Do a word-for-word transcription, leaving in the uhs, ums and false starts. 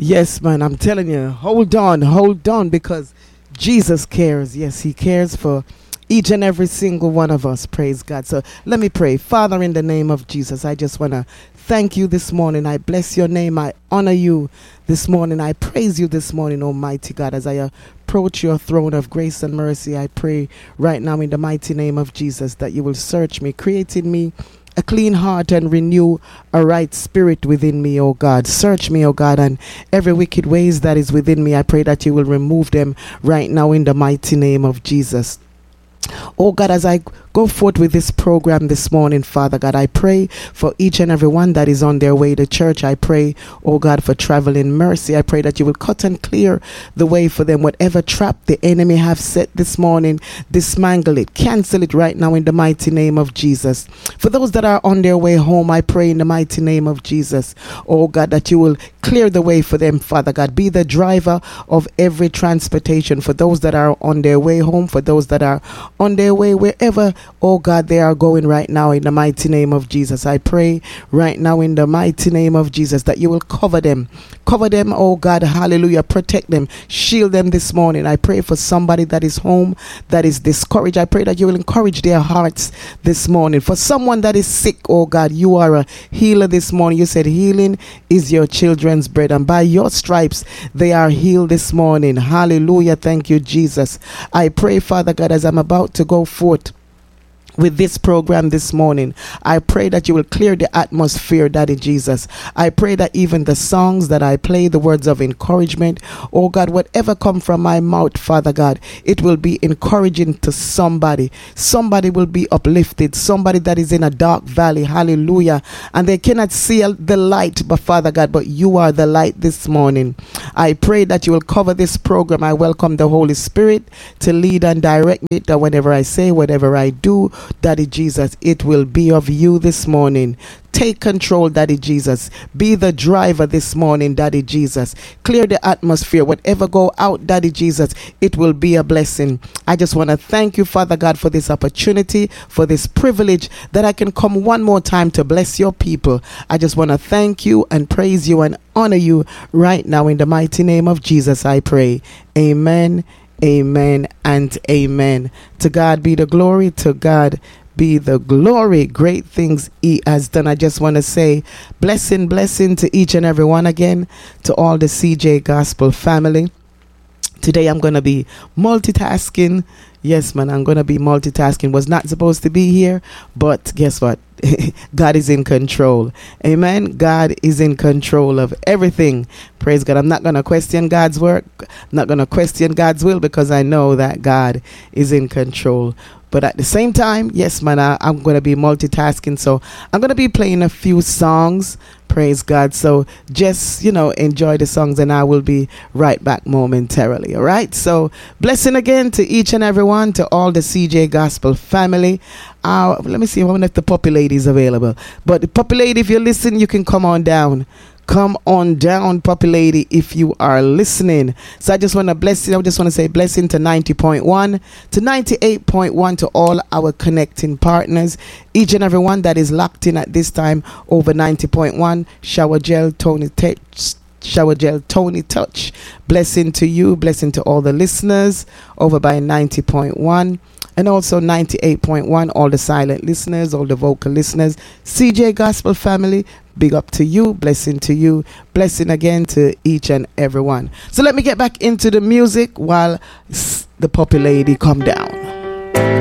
Yes, man, I'm telling you, hold on, hold on, because Jesus cares. Yes, he cares for each and every single one of us. Praise God. So let me pray. Father, in the name of Jesus, I just want to thank you this morning. I bless your name. I honor you this morning. I praise you this morning, Almighty God, as I approach your throne of grace and mercy. I pray right now in the mighty name of Jesus that you will search me, create in me a clean heart and renew a right spirit within me, O God. Search me, O God, and every wicked ways that is within me, I pray that you will remove them right now in the mighty name of Jesus. Oh God, as I go forth with this program this morning, Father God, I pray for each and every one that is on their way to church. I pray, oh God, for traveling mercy. I pray that you will cut and clear the way for them. Whatever trap the enemy have set this morning, dismantle it, cancel it right now in the mighty name of Jesus. For those that are on their way home, I pray in the mighty name of Jesus, oh God, that you will clear the way for them, Father God. Be the driver of every transportation for those that are on their way home, for those that are on their way wherever, oh God, they are going right now in the mighty name of Jesus. I pray right now in the mighty name of Jesus that you will cover them. Cover them, oh God, hallelujah. Protect them, shield them this morning. I pray for somebody that is home, that is discouraged. I pray that you will encourage their hearts this morning. For someone that is sick, oh God, you are a healer this morning. You said healing is your children's bread, and by your stripes they are healed this morning. Hallelujah. Thank you, Jesus. I pray, Father God, as I'm about to go forth with this program this morning, I pray that you will clear the atmosphere, Daddy Jesus. I pray that even the songs that I play, the words of encouragement, oh God, whatever come from my mouth, Father God, it will be encouraging to somebody. Somebody will be uplifted. Somebody that is in a dark valley, hallelujah, and they cannot see the light, but Father God, but you are the light this morning. I pray that you will cover this program. I welcome the Holy Spirit to lead and direct me, that whenever I say, whatever I do, Daddy Jesus, it will be of you this morning. Take control, Daddy Jesus. Be the driver this morning, Daddy Jesus. Clear the atmosphere. Whatever go out, Daddy Jesus, it will be a blessing. I just want to thank you, Father God, for this opportunity, for this privilege that I can come one more time to bless your people. I just want to thank you and praise you and honor you right now. In the mighty name of Jesus, I pray. Amen. Amen and amen. To God be the glory. To God be the glory. Great things he has done. I just want to say blessing, blessing to each and every one again, to all the C J Gospel family. Today I'm going to be multitasking. Yes, man, I'm going to be multitasking. Was not supposed to be here, but guess what? God is in control. Amen. God is in control of everything. Praise God. I'm not going to question God's work. I'm not going to question God's will, because I know that God is in control. But at the same time, yes, man, I, I'm going to be multitasking. So I'm going to be playing a few songs. Praise God. So just, you know, enjoy the songs and I will be right back momentarily. All right. So blessing again to each and everyone, to all the C J Gospel family. Uh, let me see if the puppy lady is available. But the puppy lady, if you're listening, you can come on down. Come on down, puppy lady, if you are listening. So I just want to bless you. I just want to say blessing to ninety point one, to ninety-eight point one, to all our connecting partners. Each and every one that is locked in at this time over ninety point one. Shower Gel, Tony Touch. Shower Gel, Tony Touch. Blessing to you. Blessing to all the listeners over by ninety point one. And also ninety-eight point one, all the silent listeners, all the vocal listeners. C J Gospel family, big up to you. Blessing to you. Blessing again to each and every one. So let me get back into the music while the puppy lady come down.